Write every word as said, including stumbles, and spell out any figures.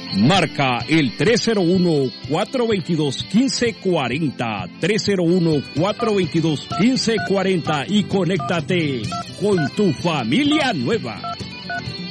Marca el tres cero uno, cuatro dos dos, uno cinco cuatro cero, tres cero uno, cuatro dos dos, uno cinco cuatro cero y conéctate con tu familia nueva.